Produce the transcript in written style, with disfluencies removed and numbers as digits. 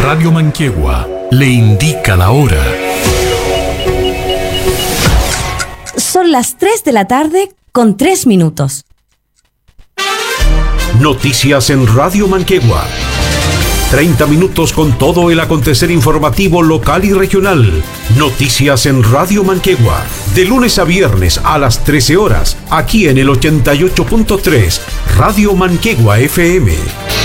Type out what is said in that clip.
Radio Manquehue le indica la hora. Son las 3 de la tarde con 3 minutos. Noticias en Radio Manquehue. 30 minutos con todo el acontecer informativo local y regional. Noticias en Radio Manquehue. De lunes a viernes a las 13 horas. Aquí en el 88.3 Radio Manquehue FM.